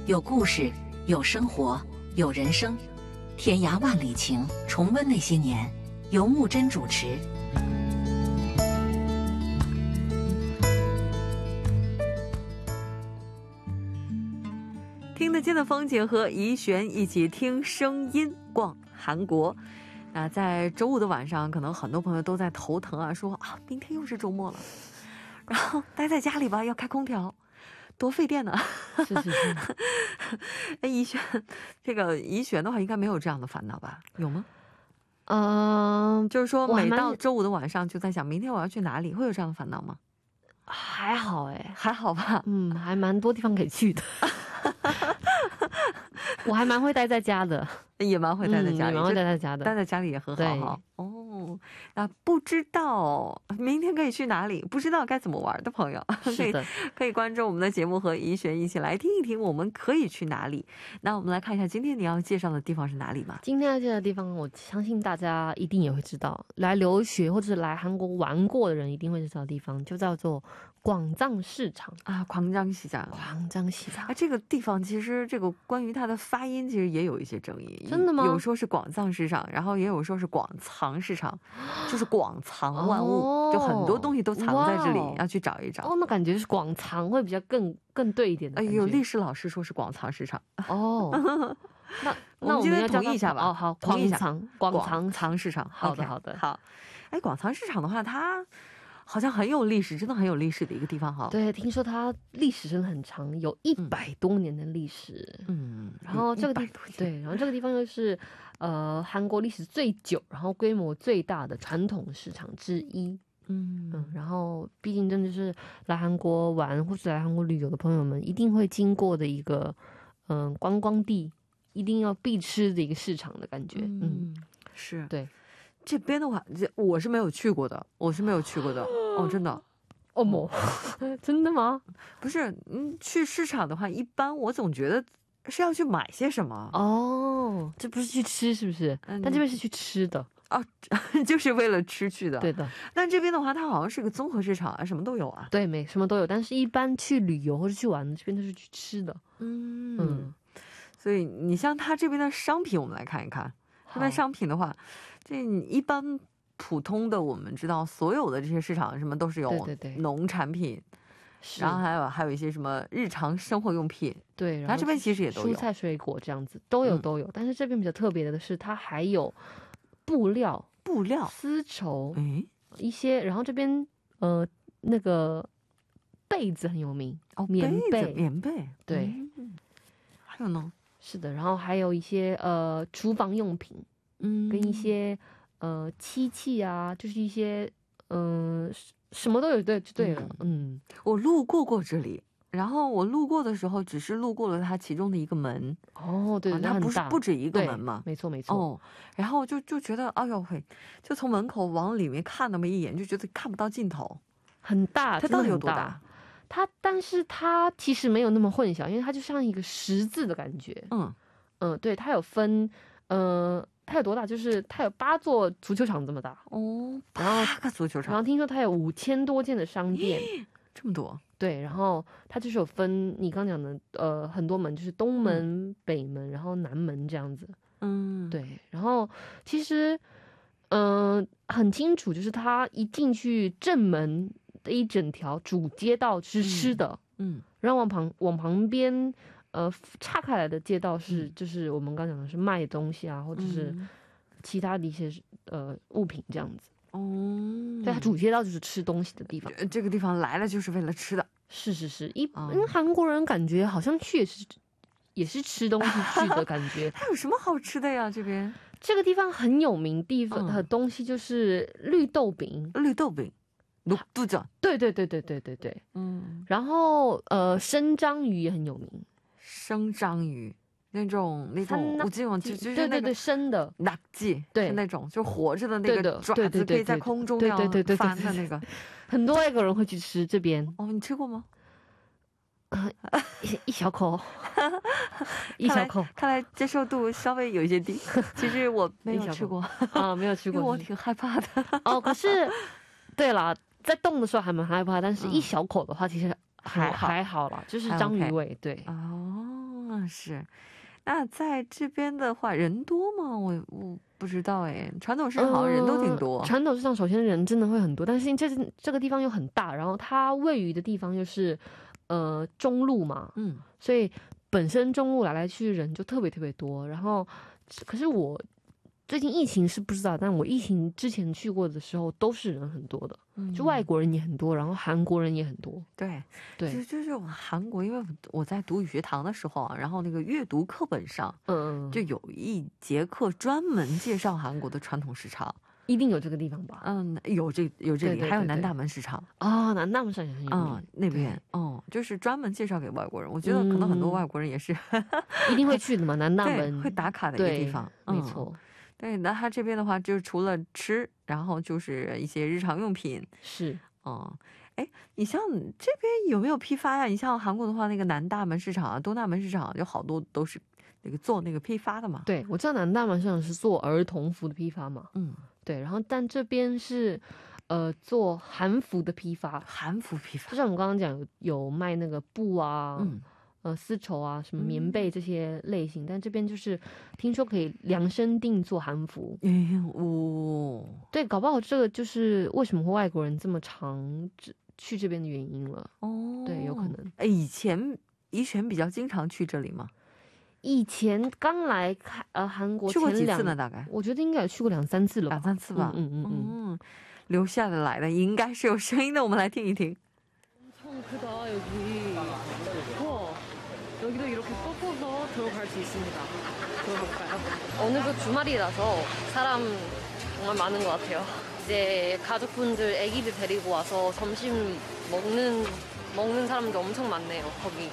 有故事，有生活，有人生，天涯万里情，重温那些年。由木真主持。 听得见的风景和怡璇一起听声音逛韩国。那在周五的晚上，可能很多朋友都在头疼啊，说啊，明天又是周末了，然后待在家里吧，要开空调，多费电呢。 是是是。 哎，怡璇，这个怡璇的话，应该没有这样的烦恼吧？有吗？ 就是说每到周五的晚上就在想明天我要去哪里，会有这样的烦恼吗？ 还好哎， 还好吧。 还蛮多地方可以去的。我还蛮会待在家的， 也蛮会待在家里， 蛮会待在家的， 待在家里也很好哈。哦，那不知道明天可以去哪里，不知道该怎么玩的朋友， 是的， 可以关注我们的节目和怡璇一起来听一听我们可以去哪里。那我们来看一下今天你要介绍的地方是哪里吗？ 今天要介绍的地方，我相信大家一定也会知道，来留学或者是来韩国玩过的人一定会知道的地方，就叫做广藏市场啊，广藏市场， 广藏市场啊，这个地方其实这个关于它的发音其实也有一些争议。 真的吗？ 有说是广藏市场，然后也有说是广藏市场，就是广藏万物，就很多东西都藏在这里，要去找一找。 那感觉是广藏会比较更对一点的感觉。 有历史老师说是广藏市场。 那我们要统一一下吧。 好，广藏市场。好的，好的， 好。哎，广藏市场的话，它好像很有历史，真的很有历史的一个地方哈。 对，听说它历史真的很长，有100多年的历史。 然后这个地方， 对，然后这个地方又是韩国历史最久，然后规模最大的传统市场之一。然后毕竟真的是来韩国玩或是来韩国旅游的朋友们一定会经过的一个观光地，一定要必吃的一个市场的感觉。 是。 对。 这边的话，我是没有去过的，哦，真的。 真的吗？ 不是，去市场的话，一般我总觉得是要去买些什么。 这不是去吃是不是？但这边是去吃的。 就是为了吃去的。 对的。 但这边的话，它好像是个综合市场啊，什么都有啊。 对，什么都有，但是一般去旅游或者去玩，这边都是去吃的。 所以你像它这边的商品，我们来看一看。这边商品的话，这一般普通的我们知道，所有的这些市场什么都是有农产品，然后还有一些什么日常生活用品。 对， 然后这边其实也都有蔬菜水果这样子都有，但是这边比较特别的是，它还有布料、丝绸，一些，然后这边那个被子很有名棉被，对， 还有呢。 是的，然后还有一些厨房用品，跟一些漆器啊，就是一些什么都有，对，就对了。 我路过这里，然后我路过的时候只是路过了它其中的一个门。 对， 它不止一个门嘛。 没错。 然后就觉得哎呦嘿，就从门口往里面看那么一眼，就觉得看不到尽头， 很大。 它到底有多大？ 但是它其实没有那么混淆，因为它就像一个十字的感觉。对，它有分，它有多大？就是它有8座足球场这么大。 8个足球场。 然后听说它有5000多间的商店， 这么多。 对，然后它就是有分你刚讲的很多门，就是东门、北门，然后南门这样子。对，然后其实很清楚，就是它一进去正门的一整条主街道是吃的，然后往旁边岔开来的街道是就是我们刚讲的是卖东西啊，或者是其他的一些物品这样子。对，它主街道就是吃东西的地方。 这个地方来了就是为了吃的。 是，因为韩国人感觉好像去也是吃东西去的感觉。 它有什么好吃的呀？ 这个地方很有名地方的东西就是绿豆饼。对。然后生章鱼也很有名。 生章鱼那种我记得就是对生的 낙지， 对， 是那种就活着的那个爪子可以在空中翻的那个。 很多外国人会去吃这边。 你吃过吗？ 一小口。一小口， 看来接受度稍微有一些低。其实我没有吃过。 没有吃过， 因为我挺害怕的。可是对啦，在动的时候还蛮害怕，但是一小口的话其实还好啦，就是章鱼味。对。 是。那在这边的话，人多吗？我不知道哎。传统市场好像人都挺多。 传统市场首先人真的会很多，但是这个地方又很大，然后它位于的地方又是中路嘛，所以本身中路来来去人就特别特别多。然后，可是我最近疫情是不知道，但我疫情之前去过的时候都是人很多的，就外国人也很多，然后韩国人也很多。 对，就是韩国，因为我在读语学堂的时候啊，然后那个阅读课本上，就有一节课专门介绍韩国的传统市场。 一定有这个地方吧？ 有这里，还有南大门市场啊，南大门市场也很有名。 那边就是专门介绍给外国人。我觉得可能很多外国人也是一定会去的嘛，南大门会打卡的一个地方。 没错。 对，那它这边的话，就是除了吃，然后就是一些日常用品。 是， 你像这边有没有批发呀？你像韩国的话，那个南大门市场啊、东大门市场，有好多都是那个做那个批发的嘛。 对，我知道南大门市场是做儿童服的批发嘛。对，然后但这边是做韩服的批发。 韩服批发， 就像我们刚刚讲有卖那个布啊。丝绸啊，什么棉被这些类型，但这边就是听说可以量身定做韩服。对，搞不好这个就是为什么外国人这么常去这边的原因了。对，有可能。 以前怡璇比较经常去这里吗？ 以前刚来韩国去过几次呢？大概我觉得应该有去过2、3次了吧。 2、3次吧。留下来的应该是有声音的，我们来听一听。 여기도 이렇게 꺾어서 들어갈 수 있습니다. 들어가 볼까요? 오늘도 주말이라서 사람 정말 많은 것 같아요. 이제 가족분들, 아기들 데리고 와서 점심 먹는 사람도 엄청 많네요. 거기.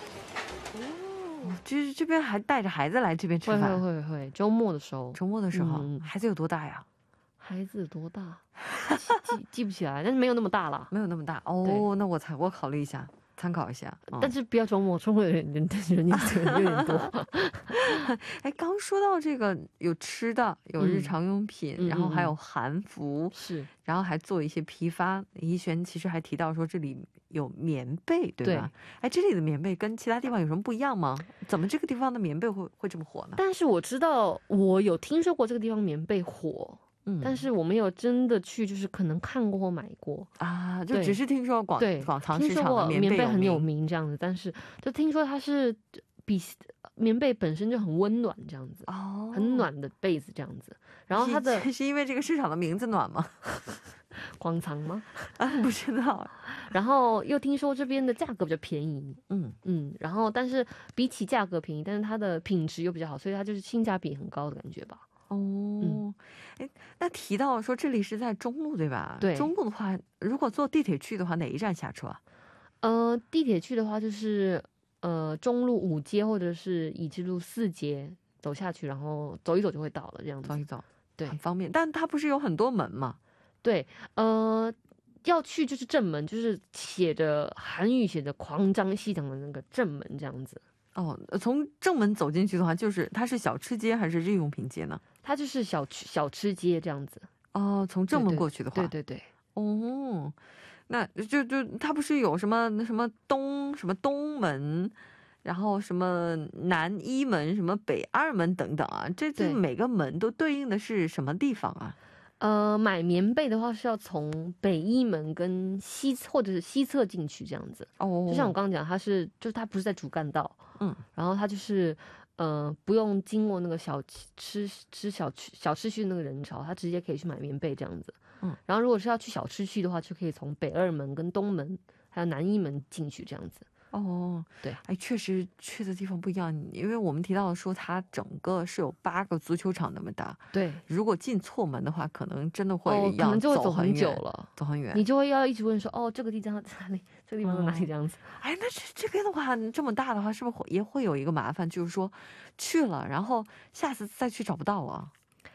就是这边还带着孩子来这边吃饭。 会，周末的时候。 孩子有多大呀？ 孩子多大？记不起来，但是没有那么大了。 没有那么大那我考虑一下。 参考一下， 但是不要周末有点人有点多。 刚说到这个有吃的，有日常用品，然后还有韩服， 是， 然后还做一些批发。怡璇其实还提到说这里有棉被，对吧？这里的棉被跟其他地方有什么不一样吗？怎么这个地方的棉被会这么火呢？但是我知道，我有听说过这个地方棉被火。 但是我没有真的去，就是可能看过或买过啊， 就只是听说广藏市场的棉被很有名这样子，但是就听说它是比棉被本身就很温暖这样子，很暖的被子这样子。然后它的是因为这个市场的名字暖吗？ 广藏吗？ 不知道。 然后又听说这边的价格比较便宜，然后但是比起价格便宜，但是它的品质又比较好，所以它就是性价比很高的感觉吧。 那提到说这里是在中路对吧？对，中路的话，如果坐地铁去的话，哪一站下车？ 地铁去的话就是中路5街或者是已知路4街走下去，然后走一走就会到了，这样子。走一走，对，很方便。 但它不是有很多门吗？ 对，要去就是正门，就是写着韩语写着광장西장的那个正门这样子。 从正门走进去的话，就是它是小吃街还是日用品街呢？ 它就是小吃街这样子。 从正门过去的话， 对。 那就它不是有什么东门，然后什么南一门、什么北2门等等啊？这每个门都对应的是什么地方啊？ 买棉被的话是要从北1门跟或者是西侧进去这样子。就像我刚刚讲，它不是在主干道，然后它就是不用经过那个小吃区的那个人潮，它直接可以去买棉被这样子。然后如果是要去小吃区的话，就可以从北2门跟东门还有南1门进去这样子。 对， 确实去的地方不一样，因为我们提到说它整个是有8个足球场那么大。对，如果进错门的话，可能真的会可能就会走很久了， 走很远， 你就会要一直问说，这个地方在哪里？这个地方在哪里？这样子。 那这边的话这么大的话，是不是也会有一个麻烦，就是说去了，然后下次再去找不到啊？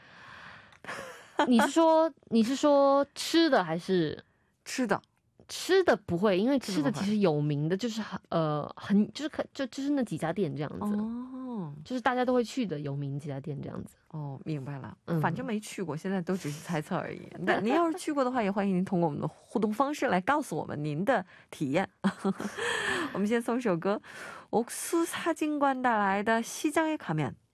你是说吃的还是吃的？ 吃的不会，因为吃的其实有名的就是就是那几家店这样子。 就是大家都会去的有名几家店这样子。 哦，明白了。反正没去过，现在都只是猜测而已。那您要是去过的话，也欢迎您通过我们的互动方式来告诉我们您的体验。我们先送首歌，옥수사진관带来的시장에 가면。